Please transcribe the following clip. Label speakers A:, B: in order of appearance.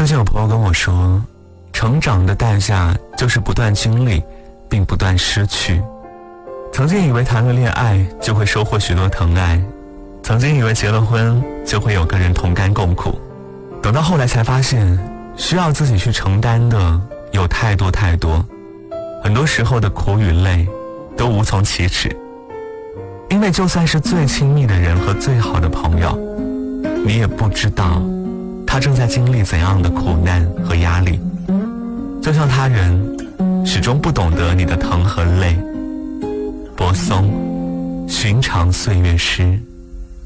A: 最近有朋友跟我说，成长的代价就是不断经历并不断失去。曾经以为谈了恋爱就会收获许多疼爱，曾经以为结了婚就会有个人同甘共苦，等到后来才发现，需要自己去承担的有太多太多，很多时候的苦与累都无从启齿。因为就算是最亲密的人和最好的朋友，你也不知道他正在经历怎样的苦难和压力，就像他人始终不懂得你的疼和累。柏松，寻常岁月诗。